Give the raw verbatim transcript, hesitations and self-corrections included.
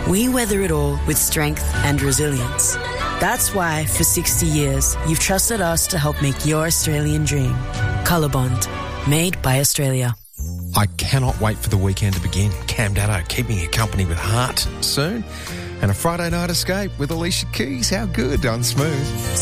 We weather it all with strength and resilience. That's why, for sixty years, you've trusted us to help make your Australian dream. Colorbond, made by Australia. I cannot wait for the weekend to begin. Cam Daddo keeping you company with Heart soon. And a Friday night escape with Alicia Keys. How good on Smooth.